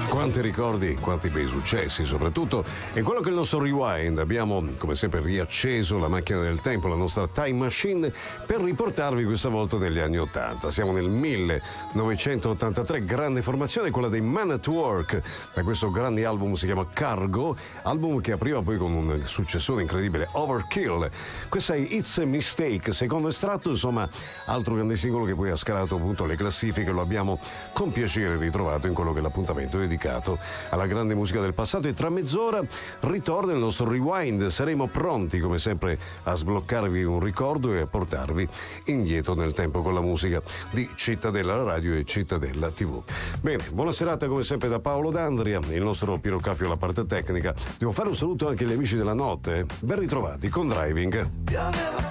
Quanti ricordi, quanti bei successi, soprattutto in quello che è il nostro rewind. Abbiamo, come sempre, riacceso la macchina del tempo, la nostra time machine, per riportarvi questa volta negli anni 80. Siamo nel 1983, grande formazione, quella dei Man at Work. Da questo grande album si chiama Cargo, album che apriva poi con un successore incredibile, Overkill. Questa è It's a Mistake, secondo estratto, insomma, altro grande singolo che poi ha scalato appunto le classifiche. Lo abbiamo con piacere ritrovato in quello che è l'appuntamento dedicato alla grande musica del passato, e tra mezz'ora ritorna il nostro rewind. Saremo pronti come sempre a sbloccarvi un ricordo e a portarvi indietro nel tempo con la musica di Cittadella Radio e Cittadella TV. Bene, buona serata come sempre da Paolo D'Andria, il nostro Piero Caffio alla parte tecnica. Devo fare un saluto anche agli amici della notte. Ben ritrovati con Driving.